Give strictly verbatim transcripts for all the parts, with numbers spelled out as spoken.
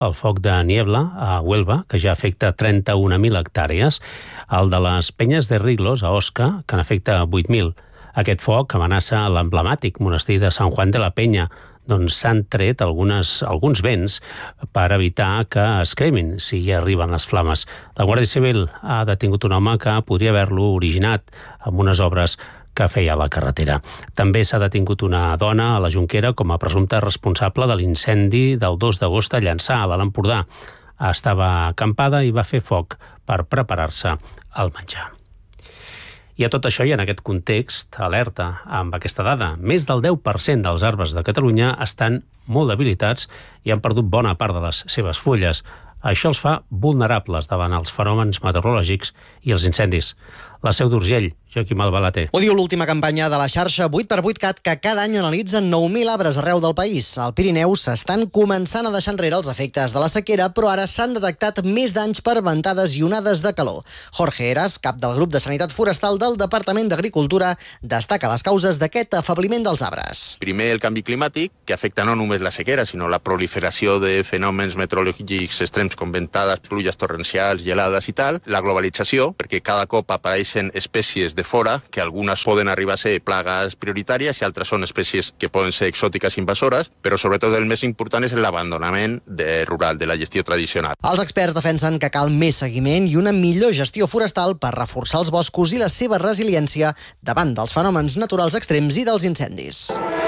el foc de Niebla, a Huelva, que ja afecta trenta-una mil hectàrees, el de les Penyes de Riglos, a Osca, que n'afecta vuit mil. Aquest foc amenaça l'emblemàtic monestir de Sant Juan de la Penya, doncs s'han tret algunes, alguns vents per evitar que es cremin si hi arriben les flames. La Guàrdia Civil ha detingut un home que podria haver-lo originat amb unes obres que feia a la carretera. També s'ha detingut una dona a la Jonquera com a presumpta responsable de l'incendi del dos d'agost a Llançà, a l'Alt Empordà. Estava acampada i va fer foc per preparar-se al menjar. I a tot això i en aquest context, alerta amb aquesta dada. Més del deu per cent dels arbres de Catalunya estan molt debilitats i han perdut bona part de les seves fulles. Això els fa vulnerables davant els fenòmens meteorològics i els incendis. La Seu d'Urgell, Joaquim Albalater. Ho diu l'última campanya de la xarxa vuit per vuit cat, que cada any analitza nou mil arbres arreu del país. Al Pirineu s'estan començant a deixar enrere els efectes de la sequera, però ara s'han detectat més danys per ventades i onades de calor. Jorge Heras, cap del grup de Sanitat Forestal del Departament d'Agricultura, destaca les causes d'aquest afebliment dels arbres. Primer, el canvi climàtic, que afecta no només la sequera, sinó la proliferació de fenòmens meteorològics extrems com ventades, pluges torrencials, gelades i tal. La globalització, perquè cada cop apareixen espècies de fora, que algunes poden arribar a ser plagues prioritàries i altres són espècies que poden ser exòtiques invasores, però sobretot el més important és l'abandonament de rural, de la gestió tradicional. Els experts defensen que cal més seguiment i una millor gestió forestal per reforçar els boscos i la seva resiliència davant dels fenòmens naturals extrems i dels incendis.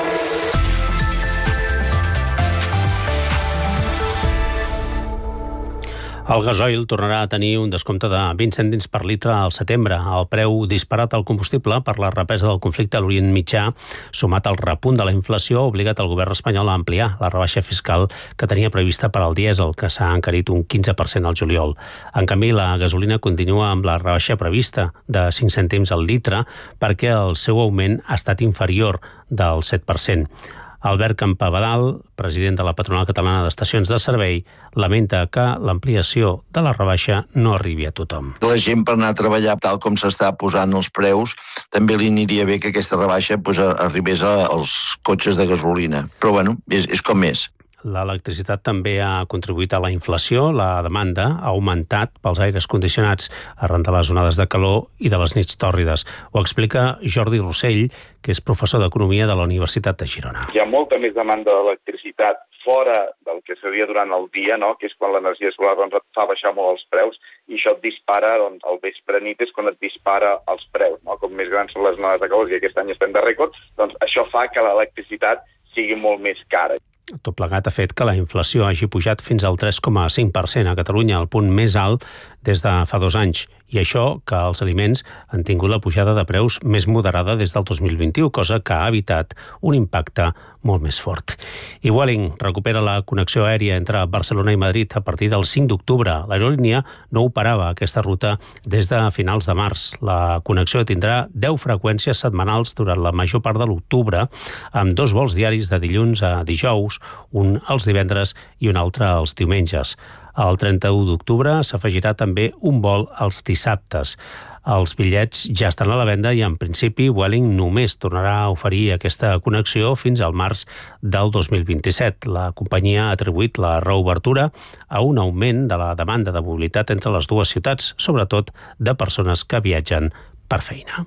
El gasoil tornarà a tenir un descompte de vint cèntims per litre al setembre. El preu disparat al combustible per la represa del conflicte a l'Orient Mitjà, sumat al repunt de la inflació, ha obligat el govern espanyol a ampliar la rebaixa fiscal que tenia prevista per al dièsel, que s'ha encarit un quinze per cent al juliol. En canvi, la gasolina continua amb la rebaixa prevista de cinc cèntims al litre perquè el seu augment ha estat inferior del set per cent. Albert Campabadal, president de la Patronal Catalana d'Estacions de Servei, lamenta que l'ampliació de la rebaixa no arribi a tothom. La gent per anar a treballar tal com s'està posant els preus, també li aniria bé que aquesta rebaixa pues, arribés als cotxes de gasolina. Però bueno, és, és com és. L'electricitat també ha contribuït a la inflació. La demanda ha augmentat pels aires condicionats arran de les onades de calor i de les nits tòrrides. Ho explica Jordi Rossell, que és professor d'Economia de la Universitat de Girona. Hi ha molta més demanda d'electricitat fora del que seria durant el dia, no? Que és quan l'energia solar doncs, et fa baixar molt els preus, i això et dispara, doncs, al vespre nit és quan et dispara els preus, no? Com més grans són les onades de calor, i aquest any estem de rècord, doncs això fa que l'electricitat sigui molt més cara. Tot plegat ha fet que la inflació hagi pujat fins al tres coma cinc per cent a Catalunya, el punt més alt des de fa dos anys. I això que els aliments han tingut la pujada de preus més moderada des del dos mil vint-i-u, cosa que ha evitat un impacte molt més fort. I Vueling recupera la connexió aèria entre Barcelona i Madrid a partir del cinc d'octubre. L'aerolínia no operava aquesta ruta des de finals de març. La connexió tindrà deu freqüències setmanals durant la major part de l'octubre, amb dos vols diaris de dilluns a dijous, un els divendres i un altre els diumenges. El trenta-u d'octubre s'afegirà també un vol els dissabtes. Els bitllets ja estan a la venda i, en principi, Vueling només tornarà a oferir aquesta connexió fins al març del dos mil vint-i-set. La companyia ha atribuït la reobertura a un augment de la demanda de mobilitat entre les dues ciutats, sobretot de persones que viatgen per feina.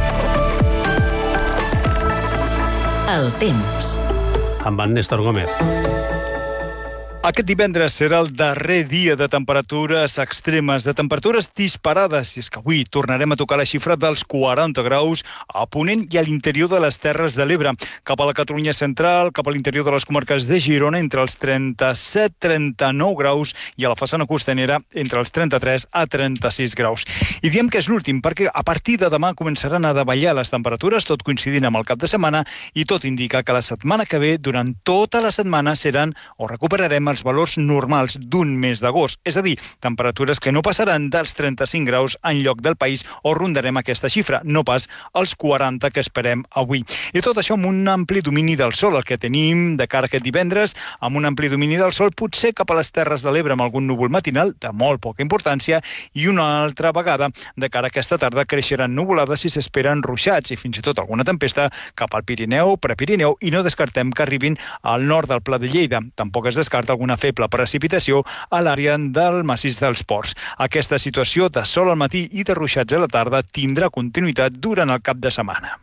El temps. Amb en Néstor Gómez. Aquest divendres serà el darrer dia de temperatures extremes, de temperatures disparades, i és que avui tornarem a tocar la xifra dels quaranta graus a Ponent i a l'interior de les Terres de l'Ebre. Cap a la Catalunya central, cap a l'interior de les comarques de Girona, entre els trenta-set a trenta-nou graus, i a la façana costanera entre els trenta-tres a trenta-sis graus. I diem que és l'últim perquè a partir de demà començaran a davallar les temperatures, tot coincidint amb el cap de setmana, i tot indica que la setmana que ve, durant tota la setmana, seran o recuperarem els valors normals d'un mes d'agost, és a dir, temperatures que no passaran dels trenta-cinc graus en lloc del país, o rondarem aquesta xifra, no pas els quaranta que esperem avui. I tot això amb un ampli domini del sol, el que tenim de cara a aquest divendres, amb un ampli domini del sol, potser cap a les Terres de l'Ebre amb algun núvol matinal de molt poca importància, i una altra vegada de cara a aquesta tarda creixeran nuvolades i s'esperen ruixats i fins i tot alguna tempesta cap al Pirineu, Prepirineu, i no descartem que arribin al nord del Pla de Lleida. Tampoc es descarta algun alguna feble precipitació a l'àrea del massís dels Ports. Aquesta situació de sol al matí i de ruixats a la tarda tindrà continuïtat durant el cap de setmana.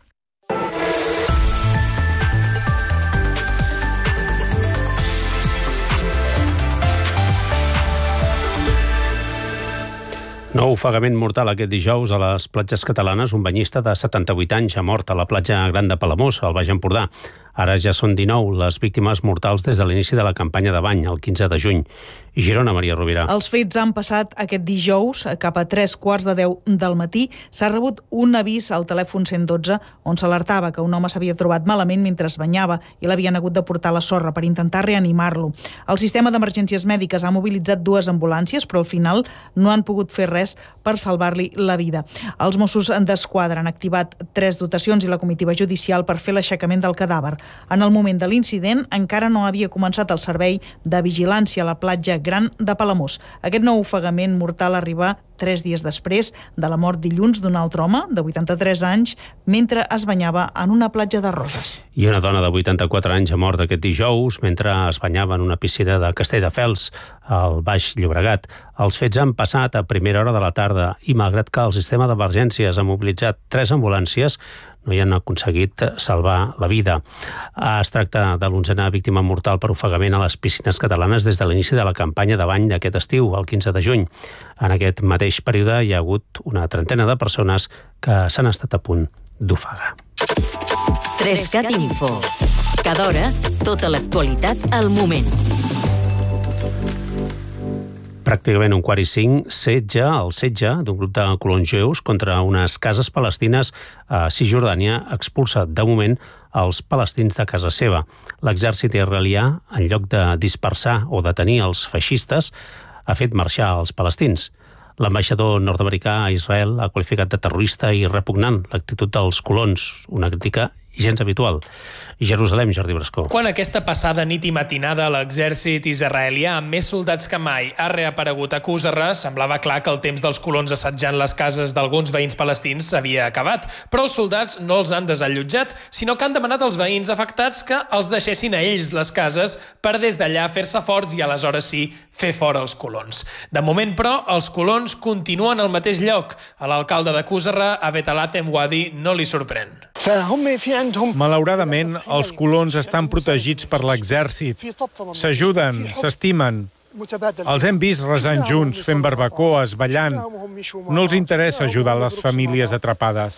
Nou ofegament mortal aquest dijous a les platges catalanes. Un banyista de setanta-vuit anys ha mort a la platja Gran de Palamós, al Baix Empordà. Ara ja són dinou les víctimes mortals des de l'inici de la campanya de bany, el quinze de juny. Girona, Maria Rovira. Els fets han passat aquest dijous, cap a tres quarts de deu del matí. S'ha rebut un avís al telèfon cent dotze on s'alertava que un home s'havia trobat malament mentre es banyava i l'havien hagut de portar a la sorra per intentar reanimar-lo. El sistema d'emergències mèdiques ha mobilitzat dues ambulàncies, però al final no han pogut fer res per salvar-li la vida. Els Mossos d'Esquadra han activat tres dotacions i la comitiva judicial per fer l'aixecament del cadàver. En el moment de l'incident encara no havia començat el servei de vigilància a la platja Gran de Palamós. Aquest nou ofegament mortal arriba tres dies després de la mort dilluns d'un altre home de vuitanta-tres anys mentre es banyava en una platja de Roses. I una dona de vuitanta-quatre anys ha mort aquest dijous mentre es banyava en una piscina de Castelldefels, al Baix Llobregat. Els fets han passat a primera hora de la tarda i malgrat que el sistema d'emergències ha mobilitzat tres ambulàncies, no hi han aconseguit salvar la vida. Es tracta de l'onzena víctima mortal per ofegament a les piscines catalanes des de l'inici de la campanya de bany d'aquest estiu, el quinze de juny. En aquest mateix període hi ha hagut una trentena de persones que s'han estat a punt d'ofegar. Trescat Info. Cada hora, tota l'actualitat al moment. Pràcticament un quart i cinc, setge, el setge d'un grup de colons jueus contra unes cases palestines a Cisjordània expulsa de moment els palestins de casa seva. L'exèrcit israelià, en lloc de dispersar o detenir els feixistes, ha fet marxar els palestins. L'ambaixador nord-americà a Israel ha qualificat de terrorista i repugnant l'actitud dels colons, una crítica gens habitual. Jerusalem, Jordi Brascó. Quan aquesta passada nit i matinada l'exèrcit israelià, amb més soldats que mai, ha reaparegut a Qusarra, semblava clar que el temps dels colons assetjant les cases d'alguns veïns palestins s'havia acabat. Però els soldats no els han desallotjat, sinó que han demanat als veïns afectats que els deixessin a ells les cases per des d'allà fer-se forts i aleshores sí fer fora els colons. De moment, però, els colons continuen al mateix lloc. A l'alcalde de Qusarra, Abed Alatem Wadi, no li sorprèn. Malauradament, els colons estan protegits per l'exèrcit. S'ajuden, s'estimen. Els hem vist resant junts, fent barbacoes, ballant. No els interessa ajudar les famílies atrapades.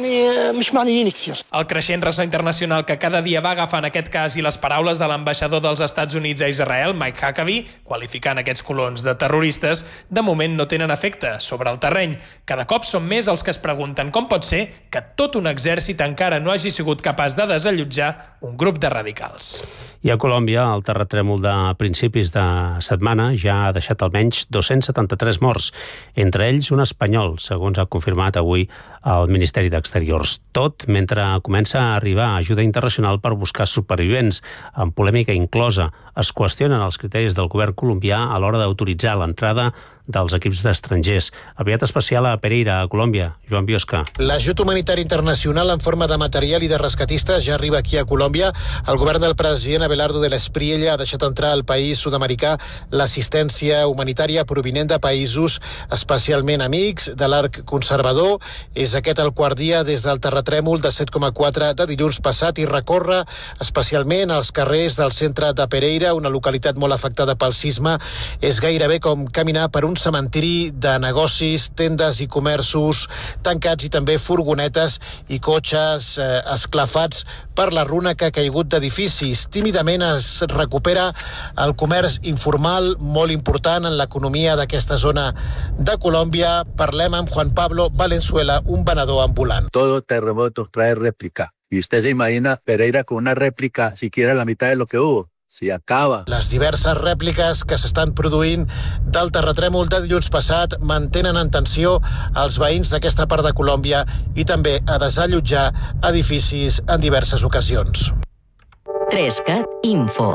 El creixent ressò internacional que cada dia va agafant aquest cas i les paraules de l'ambaixador dels Estats Units a Israel, Mike Huckabee, qualificant aquests colons de terroristes, de moment no tenen efecte sobre el terreny. Cada cop són més els que es pregunten com pot ser que tot un exèrcit encara no hagi sigut capaç de desallotjar un grup de radicals. I a Colòmbia, el terratrèmol de principis de setmana ja ha deixat almenys dos-cents setanta-tres morts, entre ells un espanyol, segons ha confirmat avui el Ministeri d'Exteriors. Tot mentre comença a arribar ajuda internacional per buscar supervivents. Amb polèmica inclosa, es qüestionen els criteris del govern colombià a l'hora d'autoritzar l'entrada dels equips d'estrangers. Aviat especial a Pereira, a Colòmbia. Joan Biosca. L'ajut humanitari internacional en forma de material i de rescatistes ja arriba aquí a Colòmbia. El govern del president Abelardo de l'Espriella ha deixat entrar al país sud-americà l'assistència humanitària provinent de països especialment amics de l'arc conservador. És aquest el quart dia des del terratrèmol de set coma quatre de dilluns passat i recorre especialment als carrers del centre de Pereira, una localitat molt afectada pel sisme. És gairebé com caminar per un cementiri de negocis, tendes i comerços tancats i també furgonetes i cotxes eh, esclafats per la runa que ha caigut d'edificis. Tímidament es recupera el comerç informal, molt important en l'economia d'aquesta zona de Colòmbia. Parlem amb Juan Pablo Valenzuela, un venedor ambulant. Todo terremoto trae réplica. Y usted se imagina Pereira con una réplica, siquiera la mitad de lo que hubo. Si acaba. Les diverses rèpliques que s'estan produint del terratrèmol de dilluns passat mantenen en tensió els veïns d'aquesta part de Colòmbia i també a desallotjar edificis en diverses ocasions. Trescat Info.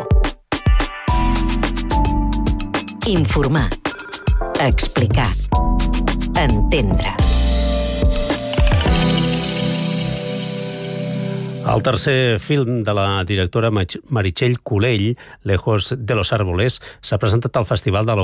Informar. Explicar. Entendre. El tercer film de la directora Meritxell Colell, Lejos de los Árboles, s'ha presentat al Festival de la